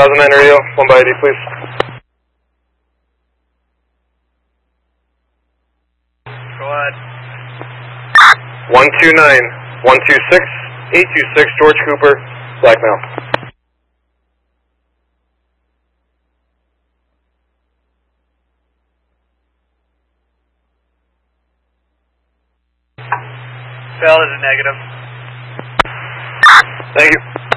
1009 radio, 1 by ID, please. Go ahead. 129, 126, 826, George Cooper, blackmail. Bell is a negative. Thank you.